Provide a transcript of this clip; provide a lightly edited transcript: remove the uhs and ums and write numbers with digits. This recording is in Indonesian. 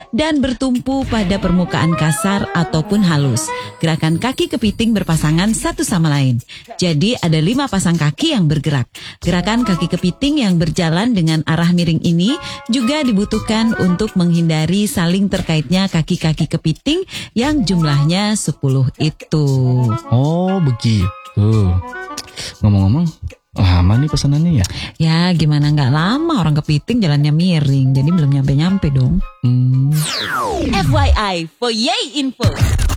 dan bertumpu pada permukaan kasar ataupun halus. Gerakan kaki kepiting berpasangan satu sama lain. Jadi ada 5 pasang kaki yang bergerak. Gerakan kaki kepiting yang berjalan dengan arah miring ini juga dibutuhkan untuk menghindari saling terkaitnya kaki-kaki kepiting yang jumlahnya 10 itu. Oh begitu. Ngomong-ngomong, lama nih pesanannya ya? Ya gimana nggak lama, orang kepiting jalannya miring, jadi belum nyampe-nyampe dong. FYI for Yay Info.